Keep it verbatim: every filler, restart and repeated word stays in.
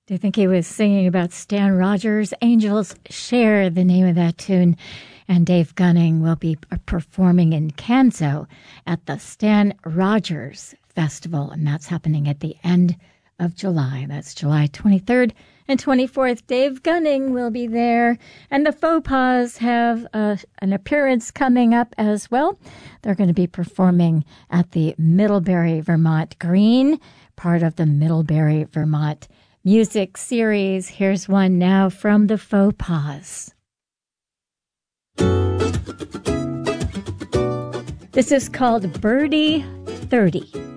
Do you think he was singing about Stan Rogers? Angels Share, the name of that tune. And Dave Gunning will be performing in Canso at the Stan Rogers Festival, and that's happening at the end of July. That's July twenty-third and twenty-fourth. Dave Gunning will be there, and the Faux Pas have uh, an appearance coming up as well. They're going to be performing at the Middlebury, Vermont Green, part of the Middlebury, Vermont music series. Here's one now from the Faux Pas. This is called Birdie thirty.